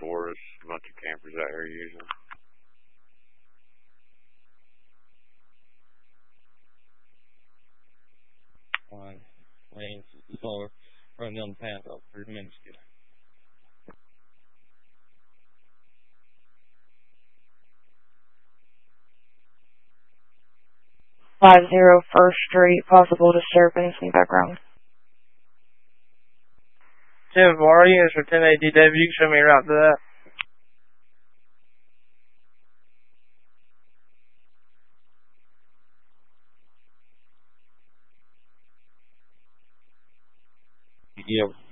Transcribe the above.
tourists, a bunch of campers out here usually. Fine. Lanes slower. Run down the path up 30 minutes. Good. 50 First Street, possible disturbance in the background. 10-4 units for 10 ADW, you can show me a route to that. Yeah.